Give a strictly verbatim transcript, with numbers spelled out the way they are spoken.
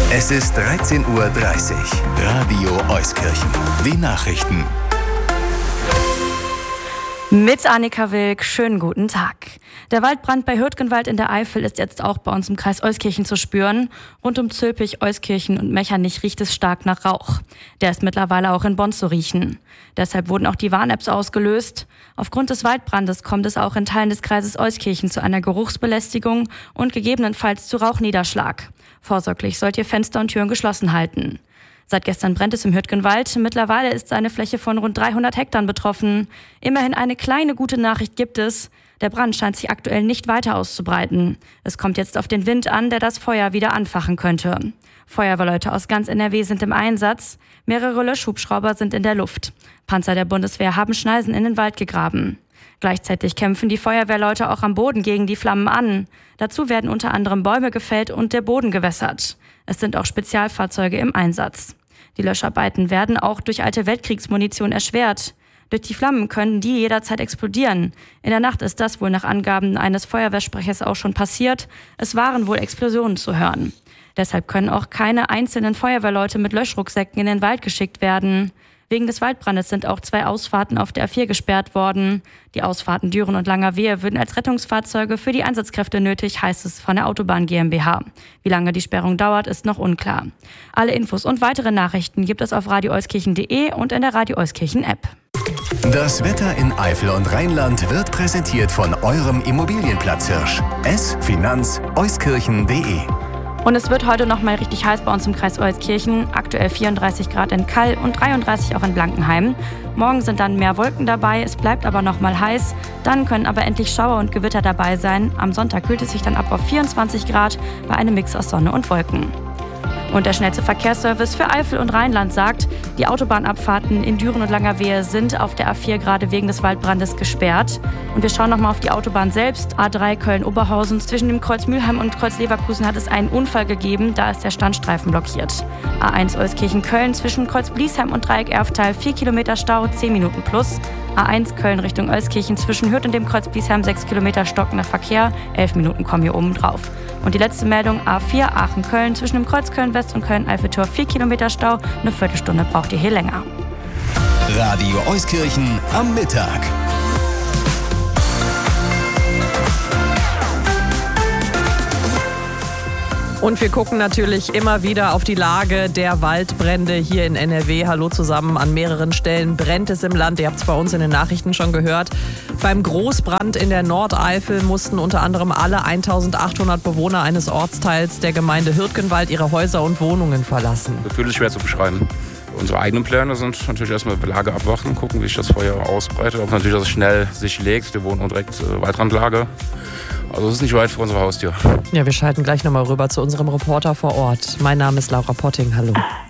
Es ist dreizehn Uhr dreißig. Radio Euskirchen. Die Nachrichten. Mit Annika Wilk, schönen guten Tag. Der Waldbrand bei Hürtgenwald in der Eifel ist jetzt auch bei uns im Kreis Euskirchen zu spüren. Rund um Zülpich, Euskirchen und Mechernich riecht es stark nach Rauch. Der ist mittlerweile auch in Bonn zu riechen. Deshalb wurden auch die Warn-Apps ausgelöst. Aufgrund des Waldbrandes kommt es auch in Teilen des Kreises Euskirchen zu einer Geruchsbelästigung und gegebenenfalls zu Rauchniederschlag. Vorsorglich sollt ihr Fenster und Türen geschlossen halten. Seit gestern brennt es im Hürtgenwald. Mittlerweile ist seine Fläche von rund dreihundert Hektar betroffen. Immerhin eine kleine gute Nachricht gibt es. Der Brand scheint sich aktuell nicht weiter auszubreiten. Es kommt jetzt auf den Wind an, der das Feuer wieder anfachen könnte. Feuerwehrleute aus ganz N R W sind im Einsatz. Mehrere Löschhubschrauber sind in der Luft. Panzer der Bundeswehr haben Schneisen in den Wald gegraben. Gleichzeitig kämpfen die Feuerwehrleute auch am Boden gegen die Flammen an. Dazu werden unter anderem Bäume gefällt und der Boden gewässert. Es sind auch Spezialfahrzeuge im Einsatz. Die Löscharbeiten werden auch durch alte Weltkriegsmunition erschwert. Durch die Flammen können die jederzeit explodieren. In der Nacht ist das wohl nach Angaben eines Feuerwehrsprechers auch schon passiert. Es waren wohl Explosionen zu hören. Deshalb können auch keine einzelnen Feuerwehrleute mit Löschrucksäcken in den Wald geschickt werden. Wegen des Waldbrandes sind auch zwei Ausfahrten auf der A vier gesperrt worden. Die Ausfahrten Düren und Langerwehe würden als Rettungsfahrzeuge für die Einsatzkräfte nötig, heißt es von der Autobahn GmbH. Wie lange die Sperrung dauert, ist noch unklar. Alle Infos und weitere Nachrichten gibt es auf radio euskirchen punkt de und in der Radio Euskirchen App. Das Wetter in Eifel und Rheinland wird präsentiert von eurem Immobilienplatzhirsch. S Finanz Euskirchen punkt de. Und es wird heute noch mal richtig heiß bei uns im Kreis Euskirchen. Aktuell vierunddreißig Grad in Kall und dreiunddreißig auch in Blankenheim. Morgen sind dann mehr Wolken dabei, es bleibt aber noch mal heiß. Dann können aber endlich Schauer und Gewitter dabei sein. Am Sonntag kühlt es sich dann ab auf vierundzwanzig Grad bei einem Mix aus Sonne und Wolken. Und der schnellste Verkehrsservice für Eifel und Rheinland sagt, die Autobahnabfahrten in Düren und Langerwehe sind auf der A vier gerade wegen des Waldbrandes gesperrt. Und wir schauen nochmal auf die Autobahn selbst. A drei Köln-Oberhausen. Zwischen dem Kreuz Mülheim und Kreuz Leverkusen hat es einen Unfall gegeben. Da ist der Standstreifen blockiert. A eins Euskirchen-Köln zwischen Kreuz Bliesheim und Dreieck Erftal vier Kilometer Stau, zehn Minuten plus. A eins Köln Richtung Euskirchen zwischen Hürth und dem Kreuz Bliesheim sechs Kilometer stockender Verkehr, elf Minuten kommen hier oben drauf. Und die letzte Meldung, A vier Aachen-Köln zwischen dem Kreuz Köln-West und Köln-Eiffeltor vier Kilometer Stau, eine Viertelstunde braucht ihr hier länger. Radio Euskirchen am Mittag. Und wir gucken natürlich immer wieder auf die Lage der Waldbrände hier in N R W. Hallo zusammen, an mehreren Stellen brennt es im Land. Ihr habt es bei uns in den Nachrichten schon gehört. Beim Großbrand in der Nordeifel mussten unter anderem alle eintausendachthundert Bewohner eines Ortsteils der Gemeinde Hürtgenwald ihre Häuser und Wohnungen verlassen. Gefühl ist schwer zu beschreiben. Unsere eigenen Pläne sind natürlich erstmal Lage abwarten, gucken, wie sich das Feuer ausbreitet. Ob natürlich, dass es schnell sich legt. Wir wohnen direkt äh, Waldrandlage. Also es ist nicht weit vor unserer Haustür. Ja, wir schalten gleich nochmal rüber zu unserem Reporter vor Ort. Mein Name ist Laura Potting. Hallo.